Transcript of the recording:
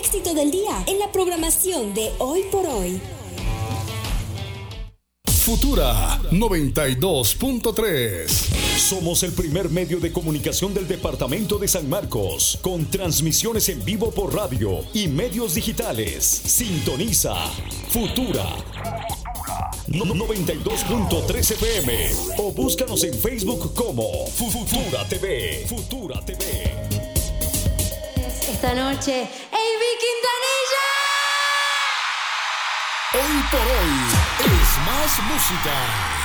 éxito del día en la programación de Hoy por Hoy. Futura 92.3. Somos el primer medio de comunicación del departamento de San Marcos, con transmisiones en vivo por radio y medios digitales. Sintoniza Futura 92.3 FM o búscanos en Facebook como Futura TV. Futura TV. Esta noche, ¡Amy Quintanilla! Hoy por Hoy es más música.